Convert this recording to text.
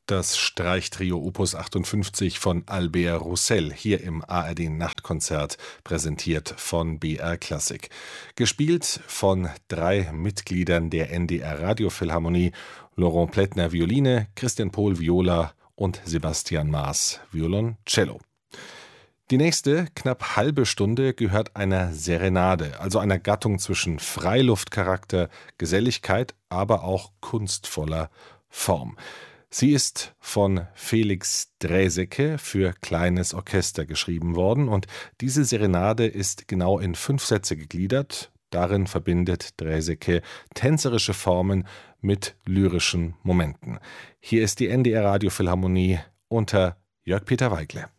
Das Streichtrio Opus 58 von Albert Roussel hier im ARD-Nachtkonzert, präsentiert von BR Classic. Gespielt von 3 Mitgliedern der NDR Radiophilharmonie: Laurent Plättner Violine, Christian Pohl Viola und Sebastian Maas Violoncello. Die nächste knapp halbe Stunde gehört einer Serenade, also einer Gattung zwischen Freiluftcharakter, Geselligkeit, aber auch kunstvoller Form. Sie ist von Felix Draeseke für kleines Orchester geschrieben worden und diese Serenade ist genau in 5 Sätze gegliedert. Darin verbindet Draeseke tänzerische Formen mit lyrischen Momenten. Hier ist die NDR Radiophilharmonie unter Jörg Peter Weigle.